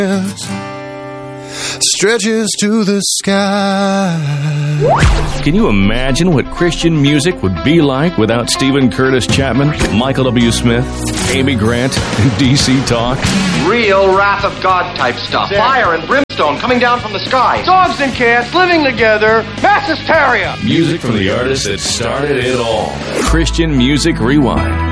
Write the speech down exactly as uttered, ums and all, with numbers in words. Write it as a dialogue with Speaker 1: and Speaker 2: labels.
Speaker 1: stretches to the sky.
Speaker 2: Can you imagine what Christian music would be like without Stephen Curtis Chapman, Michael W. Smith, Amy Grant, and D C Talk?
Speaker 3: Real wrath of God type stuff. Fire and brimstone coming down from the sky.
Speaker 4: Dogs and cats living together. Mass hysteria.
Speaker 2: Music from the artist that started it all. Christian Music Rewind.